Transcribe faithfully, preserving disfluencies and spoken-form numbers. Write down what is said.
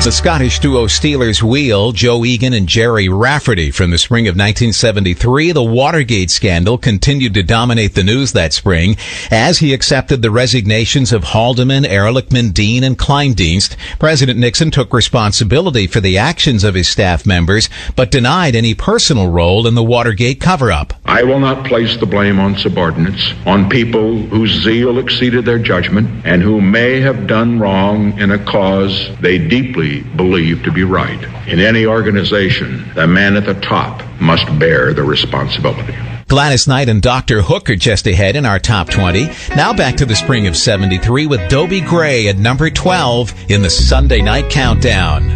The Scottish duo Steelers wheel, Joe Egan and Jerry Rafferty. From the spring of nineteen seventy-three, the Watergate scandal continued to dominate the news that spring as he accepted the resignations of Haldeman, Ehrlichman, Dean, and Kleindienst. President Nixon took responsibility for the actions of his staff members, but denied any personal role in the Watergate cover-up. I will not place the blame on subordinates, on people whose zeal exceeded their judgment, and who may have done wrong in a cause they deeply believe to be right. In any organization, the man at the top must bear the responsibility. Gladys Knight and Doctor Hook are just ahead in our top twenty. Now back to the spring of seventy-three with Dobie Gray at number twelve in the Sunday Night Countdown.